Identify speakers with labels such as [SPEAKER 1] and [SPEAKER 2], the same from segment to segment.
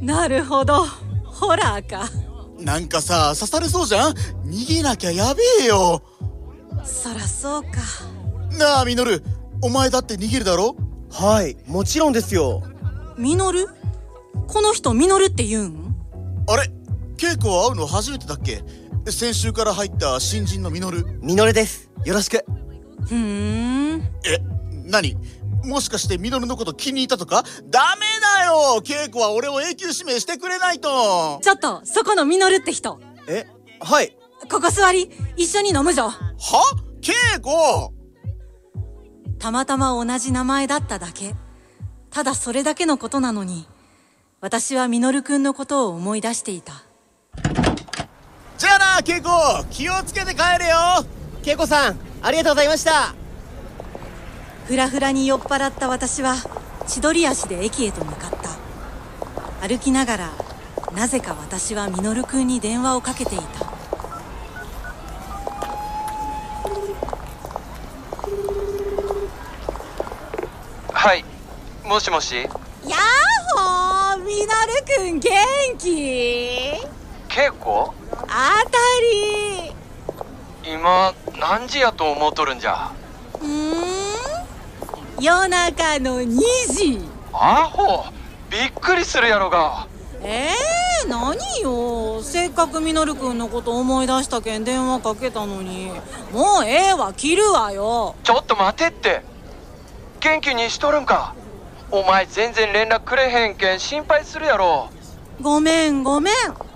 [SPEAKER 1] なるほど、ホラーか。
[SPEAKER 2] なんかさ、刺されそうじゃん。逃げなきゃやべえよ。
[SPEAKER 1] そらそうか。
[SPEAKER 2] なあミノル、お前だって逃げるだろ。
[SPEAKER 3] はい、もちろんですよ。
[SPEAKER 1] ミノル？この人ミノルって言うん？
[SPEAKER 2] あれ、稽古は会うの初めてだっけ？先週から入った新人のミノル。
[SPEAKER 3] ミノルです。よろしく。
[SPEAKER 2] 何？もしかしてミノルのこと気に入ったとか？ダメだよ、稽古は俺を永久指名してくれないと。
[SPEAKER 1] ちょっと、そこのミノルって人。
[SPEAKER 3] はい。
[SPEAKER 1] ここ座り、一緒に飲むぞ。
[SPEAKER 2] は？稽古？
[SPEAKER 1] たまたま同じ名前だっただけ。ただそれだけのことなのに、私はミノルくんのことを思い出していた。
[SPEAKER 2] じゃあな稽古、気をつけて帰れよ。
[SPEAKER 3] 恵子さん、ありがとうございました。
[SPEAKER 1] ふらふらに酔っ払った私は千鳥足で駅へと向かった。歩きながら、なぜか私はミノルくんに電話をかけていた。
[SPEAKER 4] はい、もしもし。
[SPEAKER 1] やっほー、ミノルくん元気？
[SPEAKER 4] 稽古？
[SPEAKER 1] 当たり。
[SPEAKER 4] 今何時やと思うとるんじゃ。
[SPEAKER 1] 夜中の2時。
[SPEAKER 4] アホ、びっくりするやろが。
[SPEAKER 1] 何よ、せっかくミノルくんのこと思い出したけん電話かけたのに。もうええわ、切るわよ。
[SPEAKER 4] ちょっと待てって。元気にしとるんか。お前全然連絡くれへんけん心配するやろ。
[SPEAKER 1] ごめんごめん。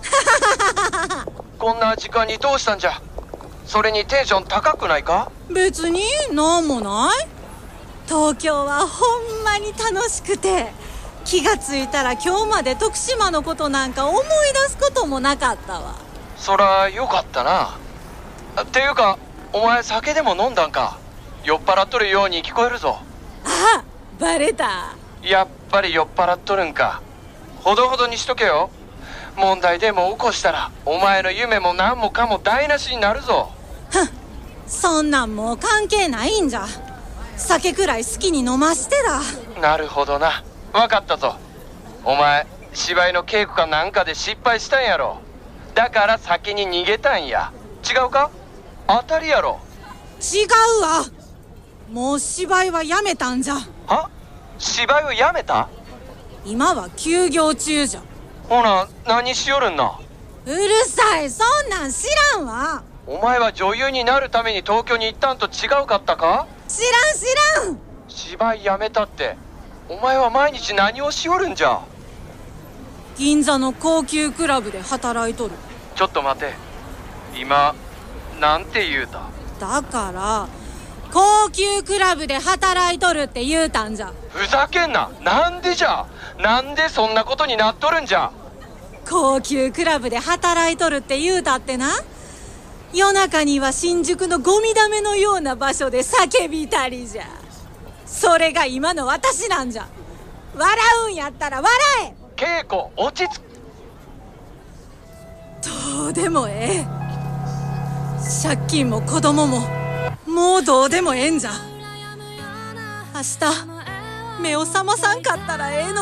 [SPEAKER 4] こんな時間にどうしたんじゃ。それにテンション高くないか？
[SPEAKER 1] 別になんもない。東京はほんまに楽しくて、気がついたら今日まで徳島のことなんか思い出すこともなかったわ。
[SPEAKER 4] そらよかったな。っていうか、お前酒でも飲んだんか？酔っ払っとるように聞こえるぞ。
[SPEAKER 1] あ、バレた。
[SPEAKER 4] やっぱり酔っ払っとるんか。ほどほどにしとけよ。問題でも起こしたらお前の夢も何もかも台無しになるぞ。
[SPEAKER 1] そんなんもう関係ないんじゃ。酒くらい好きに飲ましてだ。
[SPEAKER 4] なるほどな、分かったぞ。お前芝居の稽古かなんかで失敗したんやろ。だから先に逃げたんや。違うか？当たりやろ。
[SPEAKER 1] 違うわ。もう芝居はやめたんじゃ。
[SPEAKER 4] は？芝居をやめた？
[SPEAKER 1] 今は休業中じゃ。
[SPEAKER 4] ほな何しよるんな。
[SPEAKER 1] うるさい、そんなん知らんわ。
[SPEAKER 4] お前は女優になるために東京に行ったんと違うかったか？
[SPEAKER 1] 知らん。
[SPEAKER 4] 芝居やめたって、お前は毎日何をしよるんじゃ。
[SPEAKER 1] 銀座の高級クラブで働いとる。
[SPEAKER 4] ちょっと待て、今なんて言うた？
[SPEAKER 1] だから高級クラブで働いとるって言うたんじゃ。
[SPEAKER 4] ふざけんな。なんでじゃ。なんでそんなことになっとるんじゃ。
[SPEAKER 1] 高級クラブで働いとるって言うたってな、夜中には新宿のゴミだめのような場所で叫びたりじゃ。それが今の私なんじゃ。笑うんやったら笑え。
[SPEAKER 4] 稽古落ち着く。
[SPEAKER 1] どうでもええ。借金も子供ももうどうでもええんじゃ。明日目を覚まさんかったらええのに。